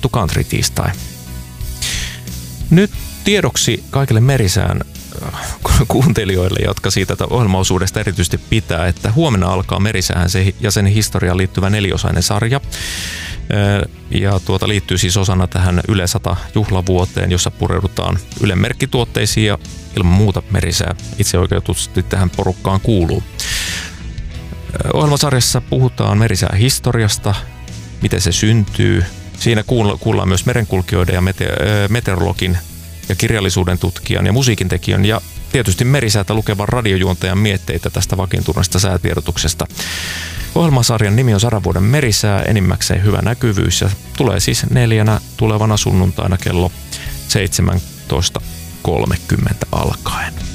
kutsuttu country-tiistai. Nyt tiedoksi kaikille Merisään kuuntelijoille, jotka siitä ohjelmaosuudesta erityisesti pitää, että huomenna alkaa Merisään ja sen historiaan liittyvä 4-osainen sarja. Ja liittyy siis osana tähän Yle 100 juhlavuoteen, jossa pureudutaan Ylen merkkituotteisiin ja ilman muuta Merisää itse oikeutusti tähän porukkaan kuuluu. Ohjelmasarjassa puhutaan Merisään historiasta, miten se syntyy. Siinä kuullaan myös merenkulkijoiden ja meteorologin ja kirjallisuuden tutkijan ja musiikintekijän ja tietysti Merisäätä lukevan radiojuontajan mietteitä tästä vakiintuneesta säätiedotuksesta. Ohjelmasarjan nimi on 100 vuoden Merisää, enimmäkseen hyvä näkyvyys ja tulee siis 4. tulevana sunnuntaina kello 17.30 alkaen.